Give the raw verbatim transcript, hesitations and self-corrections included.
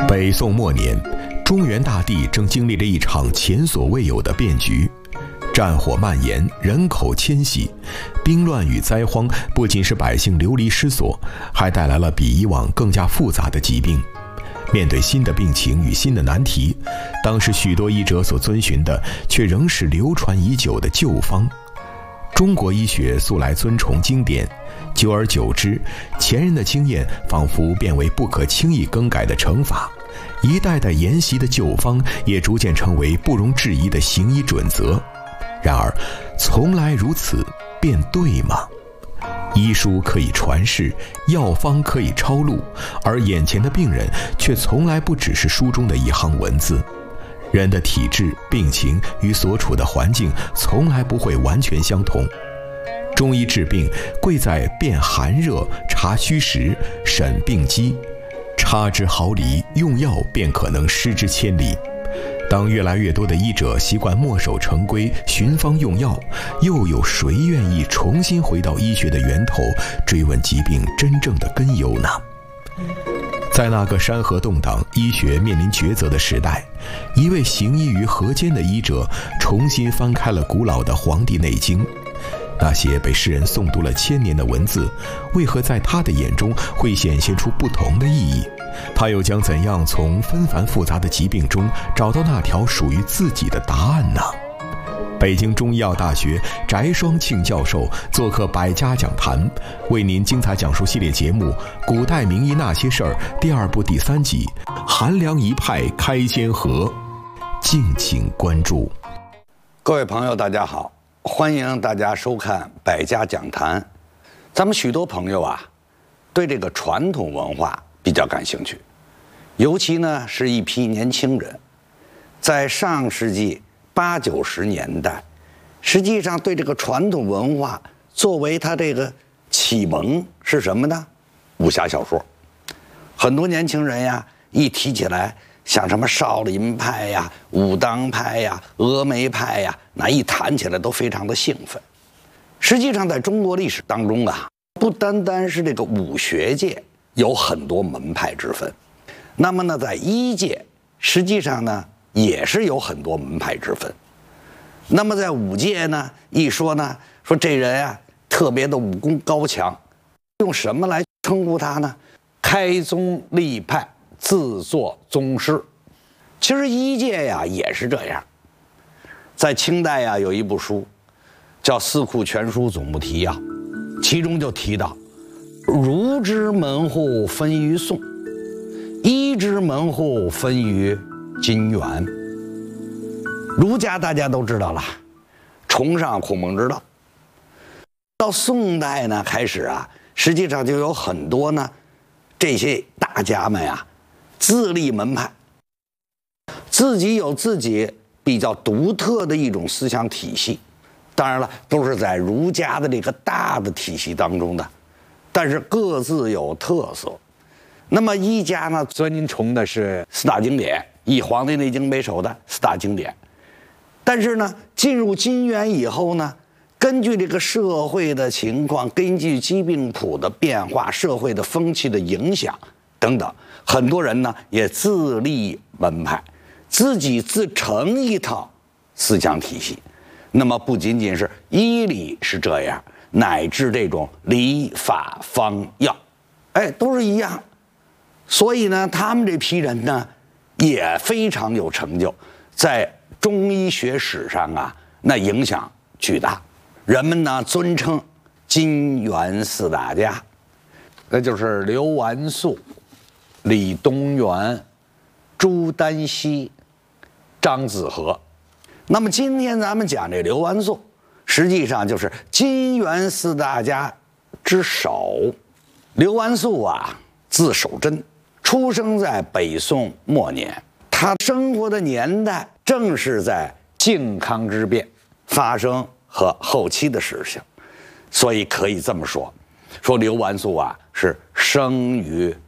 北宋末年，中原大地正经历着一场前所未有的变局。战火蔓延，人口迁徙，兵乱与灾荒不仅使百姓流离失所，还带来了比以往更加复杂的疾病。面对新的病情与新的难题，当时许多医者所遵循的却仍是流传已久的旧方。中国医学素来尊崇经典，久而久之，前人的经验仿佛变为不可轻易更改的成法，一代代沿袭的旧方也逐渐成为不容置疑的行医准则。然而，从来如此，便对吗？医书可以传世，药方可以抄录，而眼前的病人却从来不只是书中的一行文字。人的体质、病情与所处的环境从来不会完全相同。中医治病贵在辨寒热、察虚实、审病机，差之毫厘，用药便可能失之千里。当越来越多的医者习惯墨守成规、寻方用药，又有谁愿意重新回到医学的源头，追问疾病真正的根由呢？在那个山河动荡、医学面临抉择的时代，一位行医于河间的医者重新翻开了古老的《黄帝内经》。那些被世人诵读了千年的文字，为何在他的眼中会显现出不同的意义？他又将怎样从纷繁复杂的疾病中找到那条属于自己的答案呢？北京中医药大学翟双庆教授做客百家讲坛，为您精彩讲述系列节目《古代名医那些事儿》第二部第三集《韩梁一派开先河》，敬请关注。 各位朋友大家好，欢迎大家收看百家讲坛。咱们许多朋友啊，对这个传统文化比较感兴趣，尤其呢是一批年轻人，在上世纪八九十年代，实际上对这个传统文化作为他这个启蒙是什么呢？武侠小说。很多年轻人呀，一提起来，像什么少林派呀、武当派呀、峨眉派呀，那一谈起来都非常的兴奋。实际上，在中国历史当中啊，不单单是这个武学界有很多门派之分，那么呢，在医界实际上呢，也是有很多门派之分。那么在武界呢，一说呢，说这人啊特别的武功高强，用什么来称呼他呢？开宗立派，自作宗师。其实医界呀也是这样。在清代呀有一部书叫《四库全书总目提要》，其中就提到，儒之门户分于宋，医之门户分于金元。儒家大家都知道了，崇尚孔孟之道。到宋代呢开始啊，实际上就有很多呢这些大家们呀自立门派，自己有自己比较独特的一种思想体系。当然了，都是在儒家的这个大的体系当中的，但是各自有特色。那么医家呢，尊崇的是四大经典，以《黄帝内经》为首的四大经典。但是呢，进入金元以后呢，根据这个社会的情况，根据疾病谱的变化、社会的风气的影响等等，很多人呢也自立门派，自己自成一套思想体系。那么不仅仅是医理是这样，乃至这种理法方药，哎，都是一样。所以呢，他们这批人呢，也非常有成就，在中医学史上啊，那影响巨大。人们呢尊称金元四大家，那就是刘完素、李东垣、朱丹溪、张子和。那么今天咱们讲这刘完素，实际上就是金元四大家之首。刘完素啊，字守贞，出生在北宋末年。他生活的年代正是在靖康之变发生和后期的事情，所以可以这么说，说刘完素啊是生于